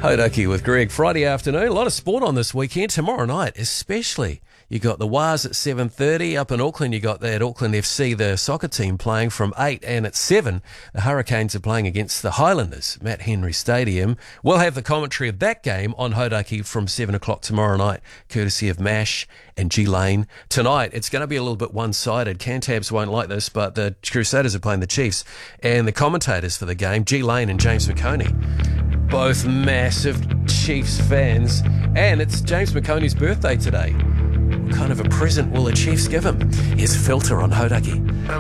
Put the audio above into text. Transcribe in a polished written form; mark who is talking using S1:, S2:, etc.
S1: Hodaki with Greg. Friday afternoon, a lot of sport on this weekend. Tomorrow night especially. You got the Wars at 7:30. Up in Auckland, you got that Auckland FC, the soccer team, playing from 8, and at 7, the Hurricanes are playing against the Highlanders, Matt Henry Stadium. We'll have the commentary of that game on Hodaki from 7 o'clock tomorrow night, courtesy of MASH and G-Lane. Tonight, it's going to be a little bit one-sided. Cantabs won't like this, but the Crusaders are playing the Chiefs, and the commentators for the game, G-Lane and James McConey, both massive Chiefs fans, and it's James McConey's birthday today. What kind of a present will the Chiefs give him? Here's Filter on Hodaki.